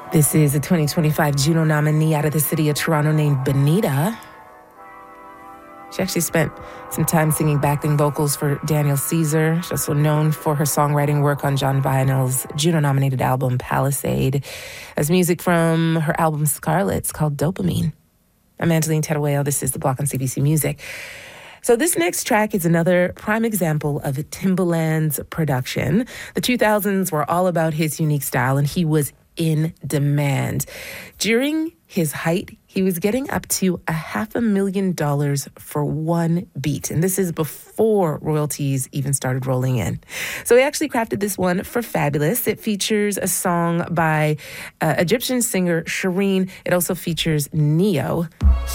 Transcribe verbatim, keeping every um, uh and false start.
This is a twenty twenty-five Juno nominee out of the city of Toronto named Benita. She actually spent some time singing backing vocals for Daniel Caesar. She's also known for her songwriting work on John Vinyl's Juno-nominated album Palisade, as music from her album Scarlet's called Dopamine. I'm Angeline Teruel. This is The Block on C B C Music. So this next track is another prime example of Timbaland's production. The two thousands were all about his unique style, and he was in demand. During his height, he was getting up to a half a million dollars for one beat. And this is before royalties even started rolling in. So he actually crafted this one for Fabulous. It features a song by uh, Egyptian singer Shireen. It also features Neo.